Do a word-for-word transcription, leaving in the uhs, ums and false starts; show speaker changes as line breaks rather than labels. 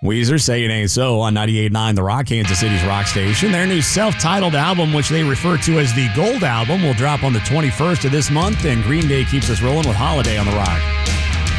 Weezer, Say It Ain't So on ninety-eight point nine The Rock, Kansas City's rock station. Their new self-titled album, which they refer to as the Gold Album, will drop on the twenty-first of this month, and Green Day keeps us rolling with Holiday on The Rock.